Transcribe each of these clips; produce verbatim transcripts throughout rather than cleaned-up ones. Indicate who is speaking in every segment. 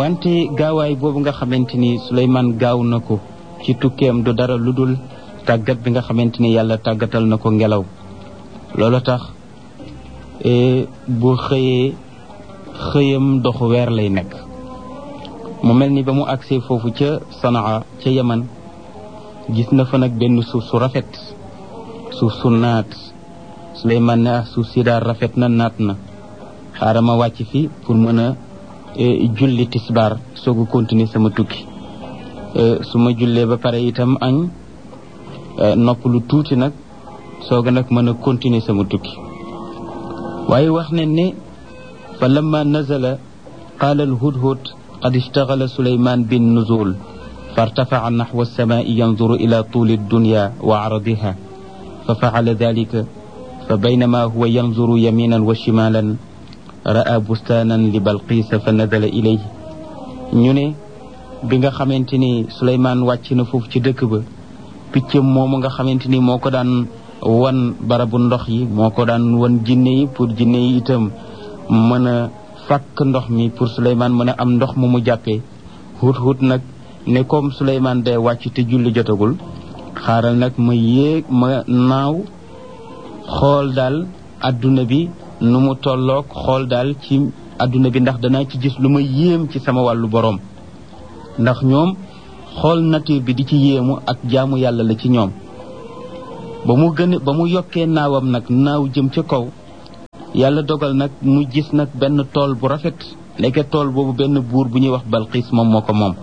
Speaker 1: wante gaawaay boobu nga xamante ni Suleymaan gaaw na ko ci tukkeem du dara lu dul tàggat bi nga xamante ni yàlla tàggatal na ko ngelaw loolu tax bu xëyee xëyam doxu weer lay nekk mu mel ni ba mu agsee foofu ca Sanaa ca Yaman gis na fa nag benn suuf su rafet suuf su naat Suleymaan ne ah suuf si daal rafet na naat na xaaral ma wàcc fi pour mën a julli tisbaar soog a continuer sama tukki su ma jullee ba pare itam añ nopp lu tuuti nag soog a nag mën a continuer sama tukki waaye wax ne ne fa lamma nazala qaala alhudhud qad ishtaghala Suleymaan bin nuzul فارتفع نحو السماء ينظر إلى طول الدنيا وعرضها ففعل ذلك فبينما هو ينظر يمينا وشمالا رأى بستانا لبلقيس فنزل إليه ñu ne bi nga xamante ni Suleymaan wàcc na foofu ci dëkk ba picc moomu nga xamante ni moo ko daan wan barabu ndox yi moo ko daan wan jinne yi pour jinne yi itam mën a fàkk ndox mi pour Suleymaan mën a am ndox mu mu jàppee hut-hut nag ne comme Suleymaan day wàcc te julli jotagul xaaral nag ma yéeg ma naaw xool daal adduna bi nu mu tolloog xool daal ci adduna bi ndax danaa ci gis lu ma yéem ci sama wàllu boroom ndax ñoom xool nature bi di ci yéemu ak jaamu yàlla la ci ñoom ba mu gën ba mu yokkee naawam nag naaw jëm ca kaw yàlla dogal nag mu gis nag benn tool bu rafet nekk tool boobu benn buur bu ñuy wax Balqiis moom moo ko moom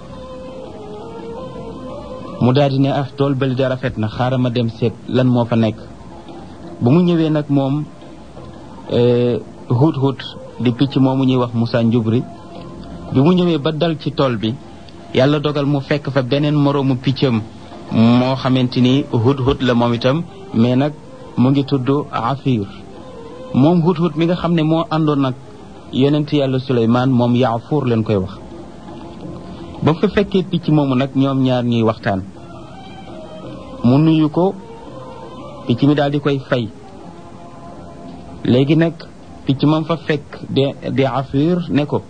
Speaker 1: mu daal di ne ah tool bële de rafet na xaaral ma dem seet lan moo fa nekk bu mu ñëwee nag moom hut-hut di picc moomu ñuy wax Musaa Njubri bi mu ñëwee ba dal ci tool bi yàlla dogal mu fekk fa beneen moroomu piccam moo xamante ni hut-hut la moom itam mais nag mu ngi tudd Afiir moom hut-hut mi nga xam ne moo àndoon nag yonent yàlla Suleymaan moom Yaafuur leen koy wax ba fa fekkee picc moomu nag ñoom ñaar ñuy waxtaan mu nuyu ko picc mi daal di koy fay léegi nag picc moom fa fekk de de Afiir ne ko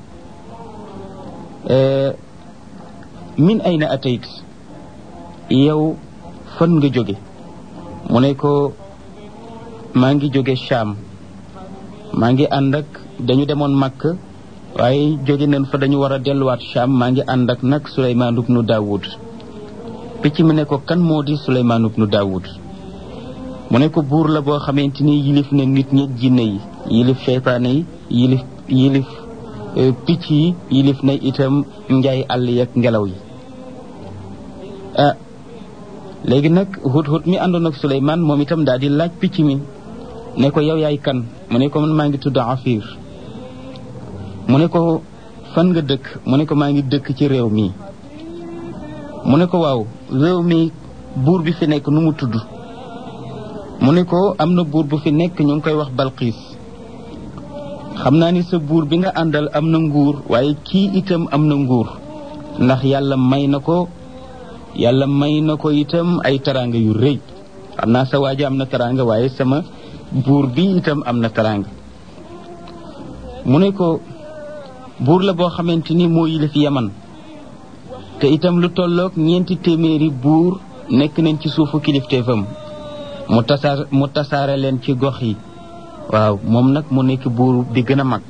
Speaker 1: min ayna atayt yow fan nga jóge mu ne ko maa ngi jóge Shaam maa ngi ànd ak dañu demoon Makka waaye jóge nañ fa dañu war a delluwaat Shaam maa ngi ànd ak nag Suleymaan ibnu Daawud picc mi ne ko kan moo di Suleymaan ibnu Daawud mu ne ko buur la boo xamante ni yilif na nit ñi jinne yi yilif seytaane yi yilif yilif picc yi yilif na itam njaay àll yi ak ngelaw yi ah léegi nag hut-hut mi àndoon ak Suleymaan moom itam daal di laaj picc mi ne ko yow yaay kan mu ne ko man maa ngi tudd Afiir mu ne ko fan nga dëkk mu ne ko maa ngi dëkk ci réew mi mu ne ko waaw réew mi buur bi fi nekk nu mu tudd mu ne ko am na buur bu fi nekk ñu ngi koy wax Balqiis xam naa ni sa buur bi nga àndal am na nguur waaye kii itam am na nguur ndax yàlla may na ko yàlla may na ko itam ay taraanga yu rëy xam naa sa waaja am na taraanga waaye sama buur bi itam am na taraanga mu ne ko buur la boo xamante ni moo yilif Yaman te itam lu tolloog ñeenti téeméeri buur nekk nañ ci suufu kilifteefam mu tasaar mu tasaare leen ci gox yi waaw moom nag mu nekk buur bi gën a mag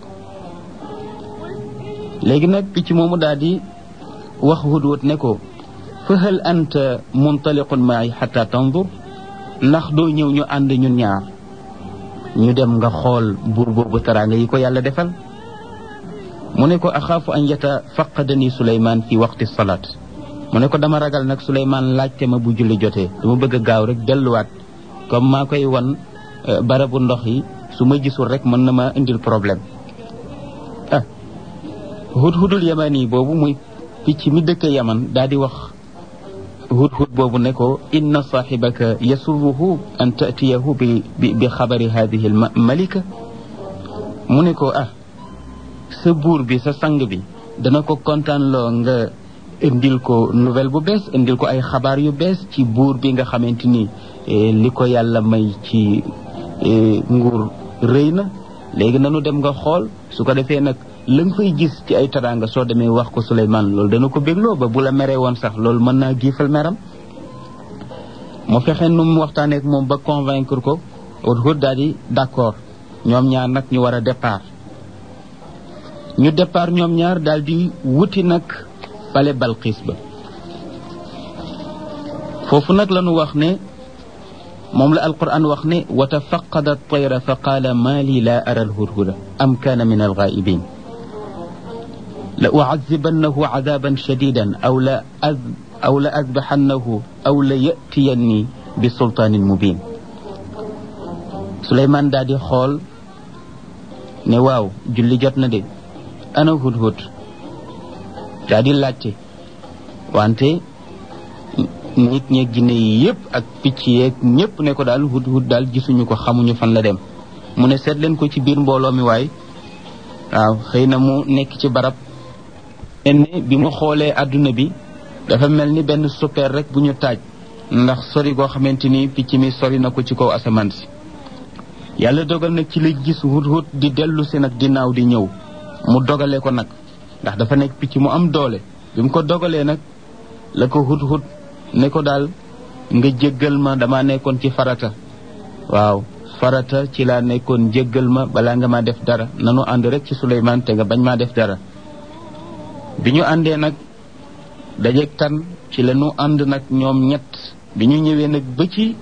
Speaker 1: léegi nag picc moomu daal di wax hudhud ne ko fa hal anta muntaliqun ma'i hatta tanzur ndax doo ñëw ñu ànd ñun ñaar ñu dem nga xool buur boobu taraanga yi ko yàlla defal mu ne ko axaafu an yatafaqadani Suleymaan fi waqti salaat mu ne ko dama ragal nag Suleymaan laajte ma bu julli jotee dama bëgg a gaaw rek delluwaat comme maa koy wan barabu ndox yi su ma gisul rek mën na ma indil problème ah hudhudul yamani boobu muy picc mi dëkk Yaman daal di wax hudhud boobu ne ko inna saaxibaka yasurruhu an taatiyahu bi bi xabari hadihi al malika mu ne ko ah sa buur bi sa sang bi dana ko kontaan loo nga indil ko nouvelle bu bees indil ko ay xabaar yu bees ci buur bi nga xamante ni li ko yàlla may ci nguur rëy na léegi nanu dem nga xool su ko defee nag la nga fay gis ci ay teraanga soo demee wax ko Souleymane loolu dana ko bégloo ba bu la meree woon sax loolu mën naa giifal meram mu fexe nu mu waxtaanee ak moom ba convaincre ko Hudhud daal di d'accord ñoom ñaar nag ñu war a départ ñu départ ñoom ñaar daal di wuti nag palais Balqis ba foofu nag la ñu wax ne moom la alquran wax ne wa tafaqada at-tayra fa qaala maa lii laa ara al-hudhuda am kaana min al-ghaa'ibin la u'azzibannahu 'adaaban shadiidan aw la aw la azbahannahu aw la ya'tiyanni bi sultaanin mubiin Souleymane daal di xool ne waaw julli jot na de ana Hudhud daal di laajte wante nit ñeeg jinne yi yëpp ak picc yeeg ñëpp ne ko daal Hudhud daal gisuñu ko xamuñu fan la dem mu ne seet leen ko ci biir mbooloo mi waay waaw xëy na mu nekk ci barab ne bi mu xoolee adduna bi dafa mel ni benn super rek bu ñu taaj ndax sori goo xamante ni picc mi sori na ko ci kaw asamaan si yàlla dogal nag ci la gis Hudhud di dellu si nag di naaw di ñëw mu dogale ko nag ndax dafa nekk picc mu am doole bi mu ko dogalee nag la ko Hudhud ne ko daal nga jéggal ma dama nekkoon ci farata waaw farata ci laa nekkoon jéggal ma balaa nga ma def dara nanu ànd rek ci Souleymane te nga bañ maa def dara bi ñu àndee nag dajeeg tan ci la ñu ànd nag ñoom ñett bi ñu ñëwee nag ba ci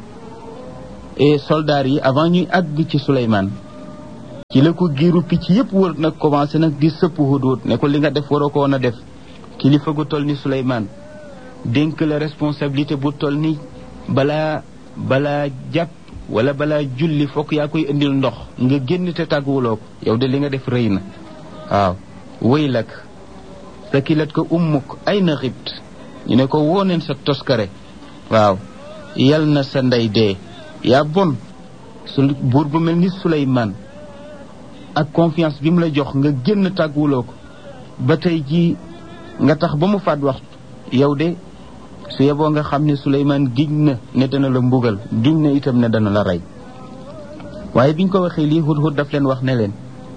Speaker 1: soldats yi avant ñuy àgg ci Souleymane ci la ko giiru picc yëpp wër nag commencé nag di sëpp Hudhud ne ko li nga def waroo ko woon a def kilifa gu toll ni Souleymane dénk la responsabilité bu toll ni balaa balaa jàpp wala balaa julli fokk yaa koy indil ndox nga génn te tàgguwuloo ko yow de li nga def rëy na waaw waylak sakilat ko ummuk ay na xibt ñu ne ko wooneen sa toskare waaw yal na sa ndey dee yaa bon su buur bu mel ni Souleymane ak confiance bi mu la jox nga génn tàgguwuloo ko ba tey jii nga tax ba mu faat waxtu yow de su yeboo nga xam ne Souleymane giñ na ne dana la mbugal giñ na itam ne dana la rey waaye biñ ko waxee lii Hudhud daf leen wax ne leen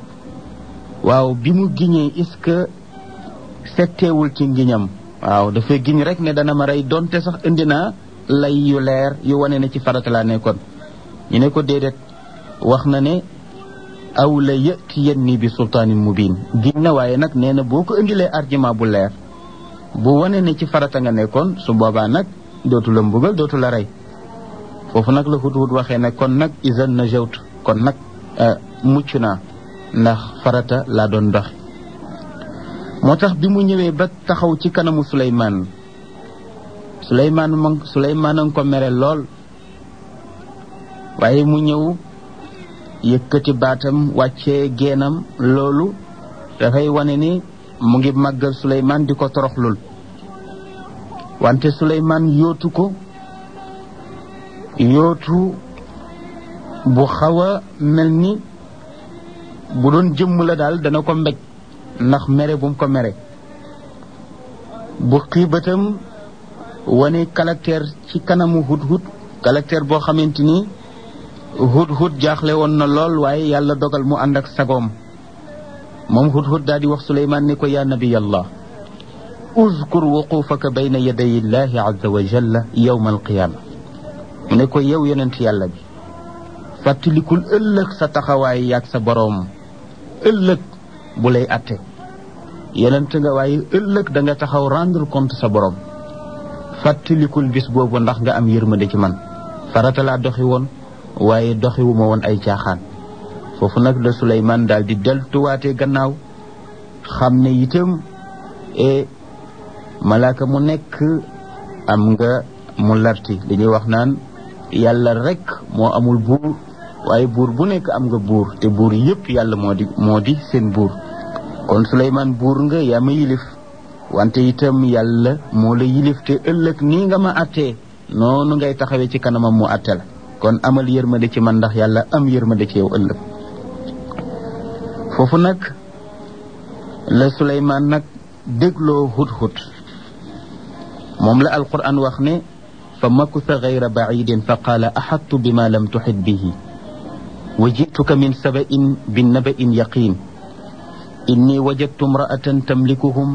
Speaker 1: waaw bi mu giñee est-ce que setteewul ci ngiñam waaw dafa giñ rek ne dana ma rey donte sax indi naa lay yu leer yu wane ne ci farata laa nekkoon ñu ne ko déedéet wax na ne aw la yatiyanni bi sultaanin mubiin giñ na waaye nag nee na boo ko indilee argument bu leer bu wane ne ci farata nga nekkoon su boobaa nag dootu la mbugal dootu la rey foofu nag la Hudhud waxee ne kon nag izan najawtu kon nag mucc naa ndax farata laa doon dox moo tax bi mu ñëwee ba taxaw ci kanamu Souleymane Souleymane moom Souleymane a ngi ko mere lool waaye mu ñëw yëkkati baatam wàccee geenam loolu dafay wane ni mu ngi màggal Souleymane di ko toroxlul wante Souleymane yootu ko yootu bu xaw a mel ni bu doon jëmm la daal dana ko mbéj ndax mere bu mu ko mere bu xiibatam wane caractère ci kanamu Hudhud caractère boo xamante ni Hudhud jaaxle woon na lool waaye yàlla dogal mu ànd ak sagoom moom Hudhud daal di wax Souleymane ne ko yaa nabiyallah uzkur wuqufaka bayna yaday illahi azza wa jalla yawma alqiyama mu ne ko yow yonent yàlla bi fàttalikul ëllëg sa taxawaay yaag sa boroom ëllëg bu lay atte yonent nga waaye ëllëg da nga taxaw rendre compte sa boroom fàttalikul bis boobu ndax nga am yërmande ci man farata laa doxi woon waaye doxiwu ma woon ay caaxaan foofu nag la Souleymane daal di deltuwaatee gannaaw xam ne itam e malaaka mu nekk am nga mu larti li ñuy wax naan yàlla rek moo amul buur waaye buur bu nekk am nga buur te buur yëpp yàlla moo di moo di seen buur kon Souleymane buur nga yaa ma yilif wante itam yàlla moo la yilif te ëllëg nii nga ma attee noonu ngay taxawee ci kanamam mu atte la kon amal yërmande ci man ndax yàlla am yërmande ci yow ëllëg foofu nag la Souleymane nag dégloo Hudhud moom la alquran wax ne fa makutha gayra bacidin fa qaala axattu bima lam tuxit bihi wa jituka min saba'in bi naba'in yaqin inni wajadtu imra'atan tamlikuhum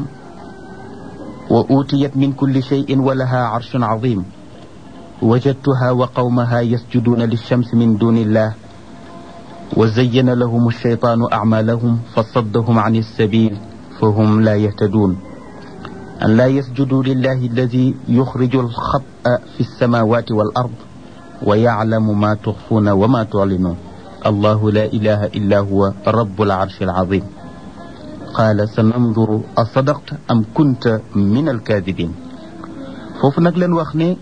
Speaker 1: wa utiyat min kulli shay'in wa laha arshun azim wajadtuha wa qawmaha yasjuduna lishamsi min duni illah wa zayyana lahum ash-shaytanu a'malahum fasaddahum 'ani as-sabil fahum la yahtadun an la yasjudu lillahi alladhi yukhriju al-khab'a fi as-samawati wal ard wa ya'lamu ma tukhfuna wa ma tu'linun allahu la ilaha illa huwa rabbul 'arshil 'azim qaala sananzuru asadaqta am kunta min alkaadibin. foofu nag leen wax ne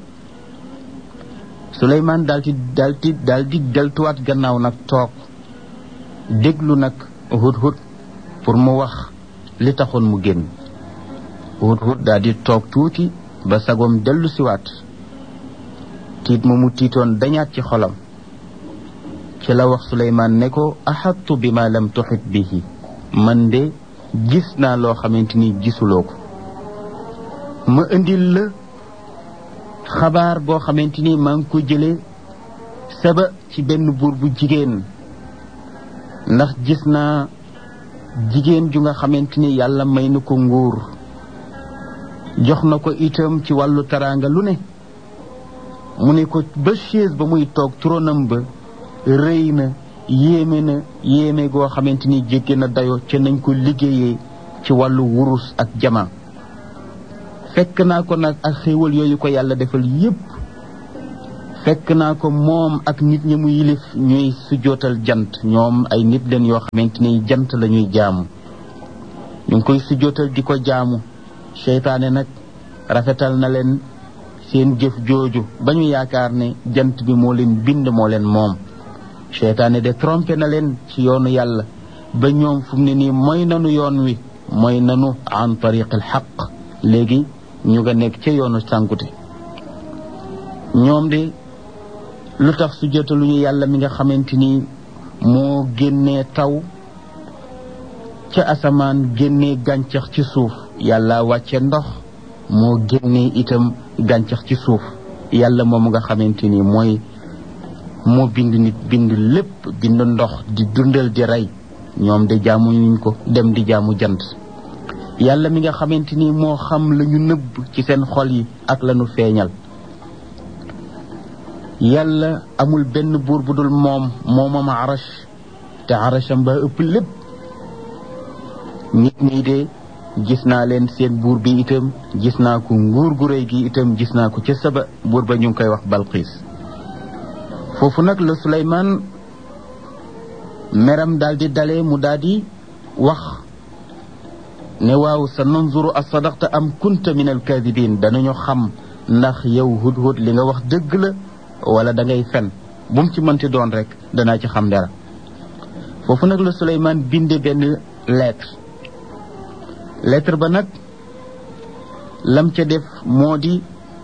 Speaker 1: Suleymaan daal di daal di daal di deltuwaat gannaaw nag toog déglu nag Hudhud pour mu wax li taxoon mu génn. Hudhud daal di toog tuuti ba sagoom dellu siwaat tiit mu mu tiitoon dañaat ci xolam ci la wax Suleymaan ne ko axattu bi ma lam tuxit bihi man de gis naa loo xamante ni gisuloo ko ma indil la xabaar boo xamante ni maa ngi ko jëlee Saba ci benn buur bu jigéen ndax gis naa jigéen ju nga xamante ni yàlla may na ko nguur jox na ko itam ci wàllu taraanga lu ne mu ne ko ba chaise ba muy toog tronam ba rëy na yéeme na yéeme goo xamante ni jéggi na dayo ca nañ ko liggéeyee ci wàllu wurus ak jama fekk naa ko nag ak xéewal yooyu ko yàlla defal yépp fekk naa ko moom ak nit ñi mu yilif ñuy sujjootal jant ñoom ay nit leen yoo xamante ni jant la ñuy jaamu ñu ngi koy sujjootal di ko jaamu seytaane nag rafetal na leen seen jëf jooju ba ñu yaakaar ne jant bi moo leen bind moo leen moom seytaane de trompé na leen ci yoonu yàlla ba ñoom fu mu ne nii mooy nanu yoon wi mooy nanu an tariqil xaq léegi ñu nga nekk ca yoonu sànkute ñoom de lu tax su jotaluñu yàlla mi nga xamante ni moo génnee taw ca asamaan génnee gàncax ci suuf yàlla wàcce ndox moo génnee itam gàncax ci suuf yàlla moom nga xamante ni mooy moo bind nit bind lépp bind ndox di dundal di rey ñoom de jaamu ñu ko dem di jaamu jant yàlla mi nga xamante ni moo xam lañu nëbb ci seen xol yi ak lañu feeñal yàlla amul benn buur bu dul moom moomam arash te arasham ba ëpp lépp nit ñi de gis naa leen seen buur bi itam gis naa ko nguur gu réy gi itam gis naa ko ca Saba buur ba ñu ngi koy wax Balqiis foofu nag la Suleymaan meram daal di dalee mu daal di wax ne waaw sa nanzuru asadaqta am kunta min alkaadibin danañu xam ndax yow Hudhud li nga wax dëgg la wala da ngay fen bu mu ci mënti doon rek danaa ci xam dara foofu nag la Suleymaan binde benn lettre lettre ba nag lam ca def moo di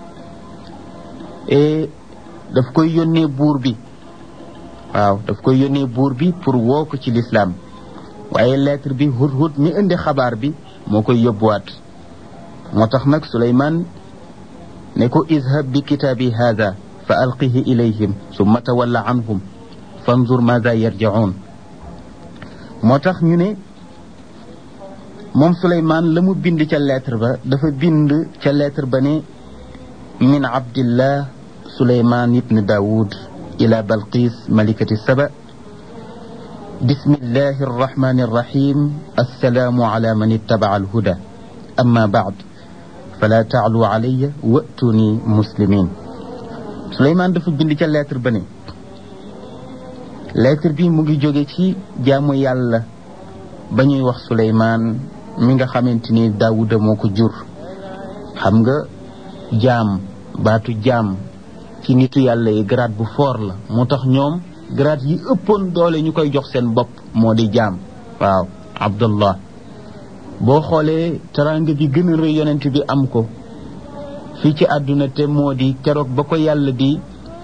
Speaker 1: daf koy yónnee buur bi waaw daf koy yónnee buur bi pour woo ko ci lislaam waaye lettre bi Hudhud mi indi xabaar bi moo koy yóbbuwaat moo tax nag Suleymaan ne ko izhab bi kitaabi haada fa alqihi ilayhim summa tawalla anhum fanzur maada yarji'un moo tax ñu ne moom Suleymaan la mu bind ca lettre ba dafa bind ca lettre ba ne min abdillah Suleymaan ibn Daawud ila Balqiis malikati Saba bismillahi arrahmani arrahim assalaamu ala man ittaba'a alhuda amma ba'd fala ta'lu alayya wa'tuni muslimin Suleymaan dafa bind ca lettre ba ne lettre bi mu ngi jóge ci jaamu yàlla ba ñuy wax Suleymaan mi nga xamante ni Daawuda moo ko jur xam nga jaam baatu jaam ci nitu yàlla yi grade bu fort la moo tax ñoom grade yi ëppoon doole ñu koy jox seen bopp moo di jaam waaw Abdullah boo xoolee teraanga bi gën a rëy yonent bi am ko fii ci àdduna te moo di keroog ba ko yàlla di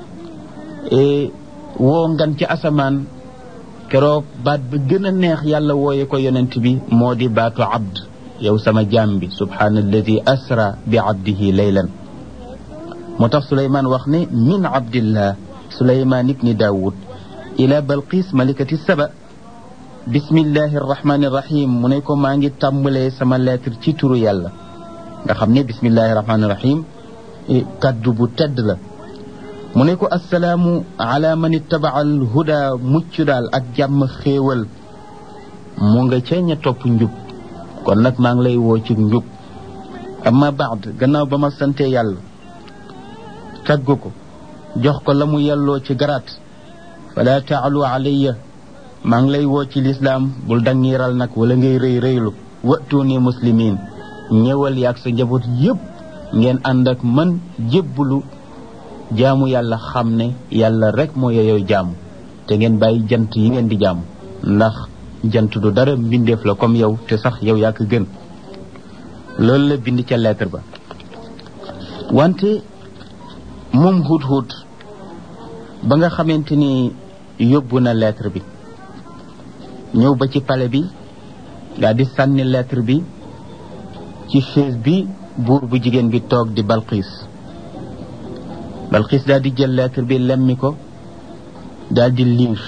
Speaker 1: woo ngan ci asamaan keroog baat ba gën a neex yàlla wooye ko yonent bi moo di baatu abd yow sama jaam bi subhaanalladi asra bi abdihi laylan moo tax Suleymaan wax ne min abdillah Suleymaan ibni Daawud ila Balqiis malikati Saba bismillahi rahmani rahim mu ne ko maa ngi tàmbalee sama lettre ci turu yàlla nga xam ne bismillahi rahmani rahim kaddu bu tedd la mu ne ko assalaamu ala man ittaba al huda mucc daal ak jàmm xéewal mu nga ca ña topp njub kon nag maa ngi lay woo ci njub amma baad gannaaw ba ma sante yàlla tagg ko jox ko la mu yelloo ci garaat fala taalu alayya maa ngi lay woo ci lislaam bul dangiiral nag wala ngay rëy rëylu watuuni muslimin ñëwal yaag sa njaboot yépp ngeen ànd ak man jébbulu jaamu yàlla xam ne yàlla rek moo yeyoo jaamu te ngeen bàyyi jant yi ngeen di jaamu ndax jant du dara mbindeef la comme yow te sax yow yaa ko gën loolu la bind ca lettre ba wante moom Hudhud ba nga xamante ni yóbbu na lettre bi ñëw ba ci palais bi daal di sànni lettre bi ci chaise bi buur bu jigéen bi toog di Balqis Balqis daal di jël lettre bi lemmi ko daal di liir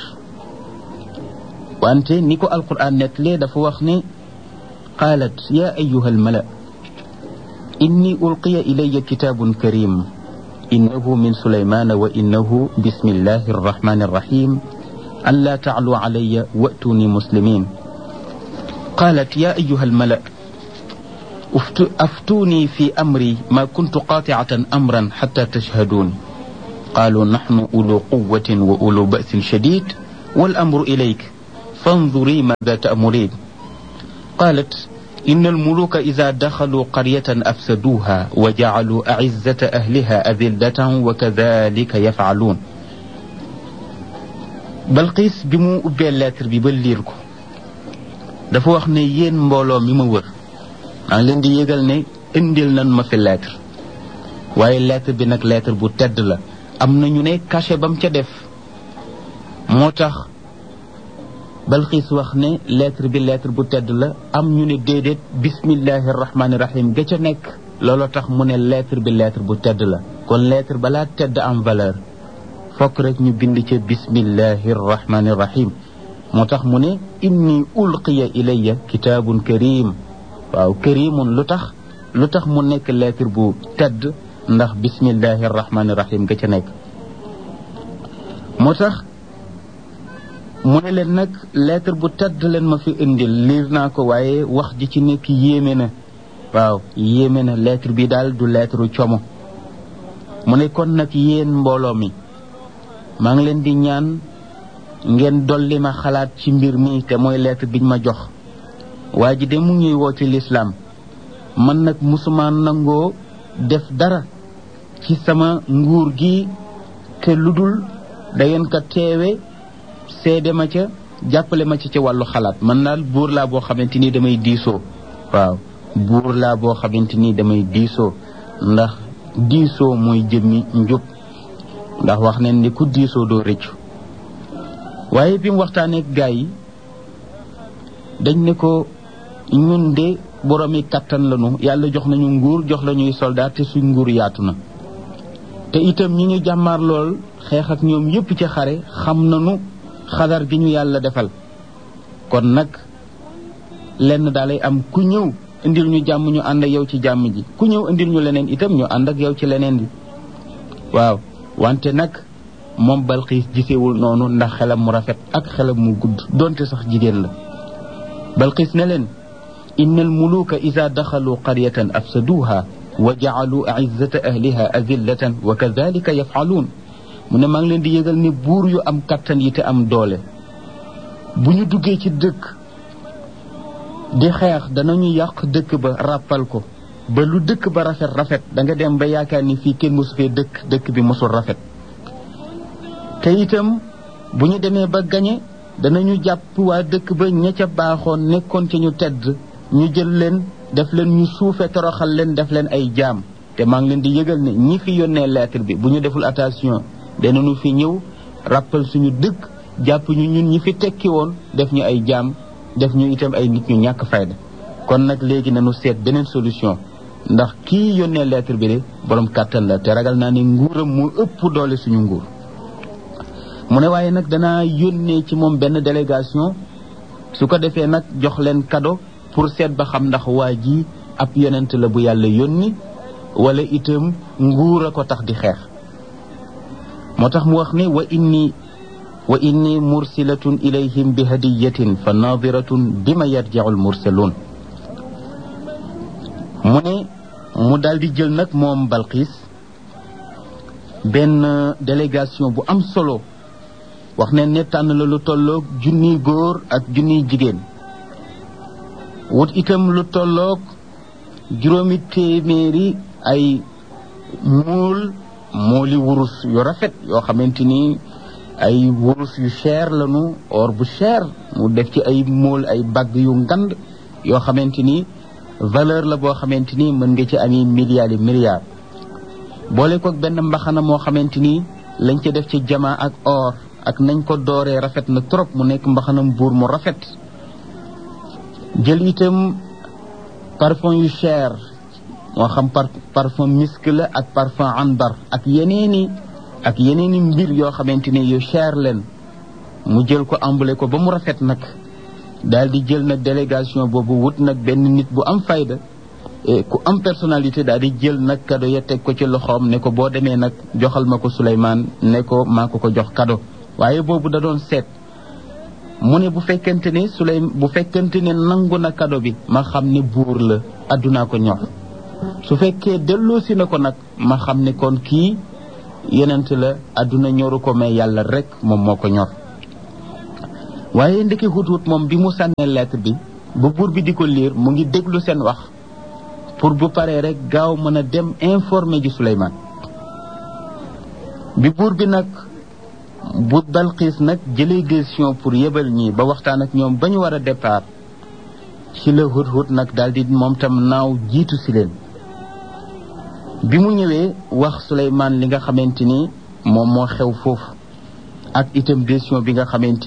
Speaker 1: wante ni ko alquran nettalee dafa wax ne qaalat ya ayuha almala inni ulqiya ilaya kitabun karim innahu min sulaymana wa innahu bismillahi arrahmani arrahim an la taclu calaya wa'tuni muslimin qaalat ya ayuha almala أفتوني في أمري ما كنت قاطعة أمرا حتى تشهدون قالوا نحن أولو قوة وأولو بأس شديد والأمر إليك فانظري ماذا تأمرين قالت إن الملوك إذا دخلوا قرية أفسدوها وجعلوا أعزة أهلها أذلة وكذلك يفعلون Balqis bi mu ubbee lettre bi ba liir ko dafa wax ne yéen mbooloo mi ma wër maa ngi leen di yëgal ne indil nan ma fi lettre waaye lettre bi nag lettre bu tedd la am na ñu ne cachet ba mu ca def moo tax Balqis wax ne lettre bi lettre bu tedd la am ñu ne déedéet bismillahi rahmaani rahim ga ca nekk looloo tax mu ne lettre bi lettre bu tedd la kon lettre balaa tedd am valeur fokk rek ñu bind ca bismillahi rahmaani rahim moo tax mu ne inni ulqiya ilayya kitaabun karim waaw karimun lu tax lu tax mu nekk lettre bu tedd ndax bismillahi rahmaani rahim ga ca nekk moo tax mu ne leen nag lettre bu tedd leen ma fi indil liir naa ko waaye wax ji ci nekk yéeme na waaw yéeme na lettre bi daal du lettre como mu ne kon nag yéen mbooloo mi maa ngi leen di ñaan ngeen dolli ma xalaat ci mbir mi te mooy lettre biñ ma jox waa ji de mu ñuy woo ci lislaam man nag musuma nangoo def dara ci sama nguur gi te lu dul da ngeen ko teewe seede ma ca jàppale ma ci ci wàllu xalaat man daal buur laa boo xamante ni damay diisoo waaw buur laa boo xamante ni damay diisoo ndax diisoo mooy jëmmi njub ndax wax neen ni ku diisoo doo rëccu waaye bi mu waxtaanee gaay yi dañ ne ko ñun de boroomi kattan lañu yàlla jox nañu nguur jox lañuy soldat te suñ nguur yaatu na te itam ñi ñu jàmmaar lool xeex ak ñoom yépp ci xare xam nañu xadar gi ñu yàlla defal kon nag lenn daalay am ku ñëw indil ñu jàmm ñu ànd ak yow ci jàmm ji ku ñëw indil ñu leneen itam ñu ànd ak yow ci leneen bi waaw wante nag moom Balqis gisewul noonu ndax xelam mu rafet ak xelam mu gudd donte sax jigéen la Balqis ne leen inna almuluka ida daxalu qaryatan afsaduha wa jaalu aizzata ahliha azillatan wa kadalika yafaluun mu ne maa ngi leen di yëgal ne buur yu am kattan yi te am doole bu ñu duggee ci dëkk di xeex danañu yàq dëkk ba ràppal ko ba lu dëkk ba rafet rafet da nga dem ba yaakaar ni fii kenn mosu fee dëkk dëkk bi mosul rafet te itam bu ñu demee ba gañe danañu jàpp waa dëkk ba ña ca baaxoon nekkoon ca ñu tedd ñu jël leen def leen ñu suufe toroxal leen def leen ay jaam te maa ngi leen di yëgal ne ñi fi yónnee lettre bi bu ñu deful attention danañu fi ñëw rappal suñu dëkk jàpp ñu ñun ñi fi tekki woon def ñu ay jaam def ñu itam ay nit ñu ñàkk fayda kon nag léegi nañu seet beneen solution ndax kii yónnee lettre bi de borom kàttan la te ragal naa ne nguuram mu ëpp doole suñu nguur mu ne waaye nag danaa yónnee ci moom benn délégation su ko defee nag jox leen cadeau pour seet ba xam ndax waa ji ab yonent la bu yàlla yónni wala itam nguur a ko tax di xeex. moo tax mu wax ne wa inni wa inni mursilatun ilayhim bi hadiyatin fa nadiratun bima yarji'u al mursalun. mu ne mu daal di jël nag moom Balqis benn délégation bu am solo wax ne ne tànn la lu tolloog junniy góor ak junniy jigéen wut itam lu tolloog juróomi téeméeri ay muul mooli wurus yu rafet yoo xamante ni ay wurus yu cher lañu or bu cher mu def ci ay mool ay bagg yu ngand yoo xamante ni valeur la boo xamante ni mën nga ci ami milliards yi milliards boole ko benn mbaxana moo xamante ni lañ ca def ci jamaa ak or ak nañ ko dooree rafet na trop mu nekk mbaxanam buur mu rafet jël itam parfum yu cher moo xam par parfum misk la ak parfum anbar ak yeneeni ak yeneeni mbir yoo xamante ni yu cher leen mu jël ko emballé ko ba mu rafet nag daal di jël nag délégation boobu wut nag benn nit bu am fayda ku am personnalité daal di jël nag cadeau ya teg ko ci loxoom ne ko boo demee nag joxal ma ko Souleymane ne ko maa ko ko jox cadeau. waaye boobu da doon seet mu ne bu fekkente ne Souley bu fekkente ne nangu na cadeau bi ma xam ne buur la addunaa ko ñor su fekkee delloosi na ko nag ma xam ne kon kii yonent la adduna ñoru ko mais yàlla rek moom moo ko ñor. waaye ndeke Hudhud moom bi mu sànnee lettre bi ba buur bi di ko liir mu ngi déglu seen wax pour bu paree rek gaaw mën a dem informer ji Souleymane. bi buur bi nag bu Balqis nag jëlee décision pour yebal ñii ba waxtaan ak ñoom ba ñu war a départ ci la Hudhud nag daal di moom tam naaw jiitu si leen. bi mu ñëwee wax Souleymane li nga xamante ni moom moo xew foofu ak itam décision bi nga xamante